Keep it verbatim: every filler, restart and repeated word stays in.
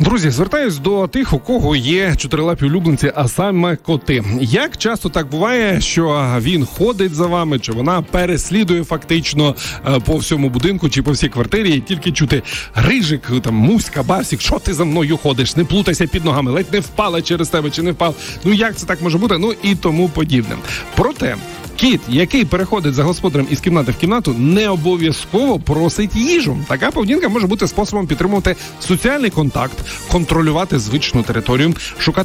Друзі, звертаюсь до тих, у кого є чотирилапі улюбленці, а саме коти. Як часто так буває, що він ходить за вами, чи вона переслідує фактично по всьому будинку, чи по всій квартирі, і тільки чути рижик, там, муська, басік, що ти за мною ходиш, не плутайся під ногами, ледь не впала через тебе, чи не впав. Ну як це так може бути? Ну і тому подібне. Проте, кіт, який переходить за господарем із кімнати в кімнату, не обов'язково просить їжу. Така поведінка може бути способом підтримувати соціальний контакт, контролювати звичну територію, шукати